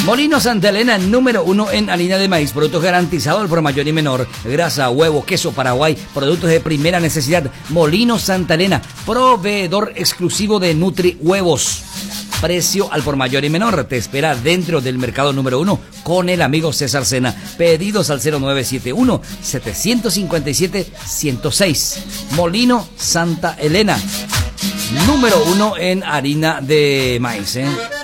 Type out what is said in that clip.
Molino Santa Elena, número 1 en harina de maíz, productos garantizados al por mayor y menor, grasa, huevo, queso Paraguay, productos de primera necesidad. Molino Santa Elena, proveedor exclusivo de Nutri Huevos. Precio al por mayor y menor. Te espera dentro del mercado número 1 con el amigo César Sena. Pedidos al 0971-757-106. Molino Santa Elena, número 1 en harina de maíz.